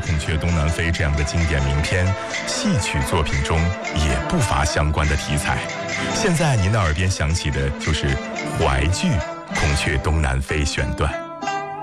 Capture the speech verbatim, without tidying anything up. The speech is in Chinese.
孔雀东南飞》这样的经典名篇，戏曲作品中也不乏相关的题材。现在您的耳边响起的就是淮剧《孔雀东南飞》选段。